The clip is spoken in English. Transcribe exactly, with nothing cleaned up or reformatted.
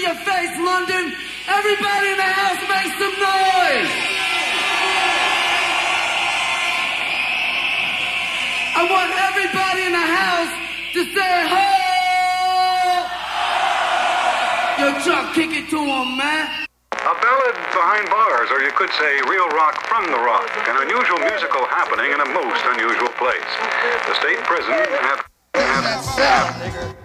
your face, London. Everybody in the house make some noise. I want everybody in the house to say, ho! Yo, Chuck, kick it to him, man. A ballad behind bars, or you could say real rock from the rock. An unusual musical happening in a most unusual place. The state prison have... have, have